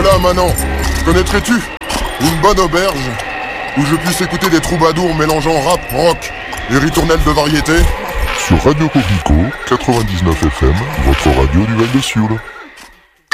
voilà Manon, connaîtrais-tu une bonne auberge où je puisse écouter des troubadours mélangeant rap, rock et ritournelles de variété? Sur Radio Coquelicot, 99 FM, votre radio du Val de Sioule.